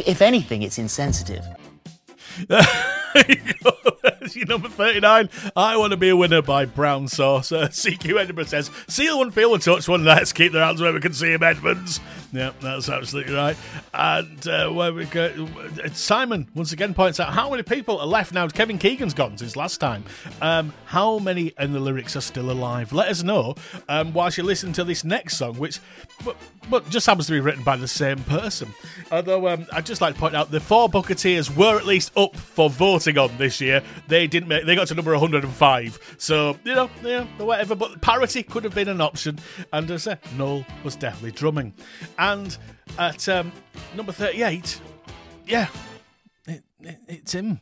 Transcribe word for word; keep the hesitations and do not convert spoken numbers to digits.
if anything, it's insensitive. Your number thirty-nine, I Want to Be a Winner by Brown Sauce. Uh, C Q Edinburgh says, seal one, feel one, touch one, let's keep their hands where we can see him, Edmonds. Yeah, that's absolutely right. And uh, where we go, Simon once again points out, how many people are left now? Kevin Keegan's gone since last time. Um, how many in the lyrics are still alive? Let us know um, whilst you listen to this next song, which but, but just happens to be written by the same person. Although um, I'd just like to point out, the four Bucketeers were at least up for voting on this year. They didn't make, they got to number one hundred five. So, you know, yeah, whatever. But parity could have been an option. And as I said, Noel was definitely drumming. And at um, number thirty-eight, yeah, it, it, it's him.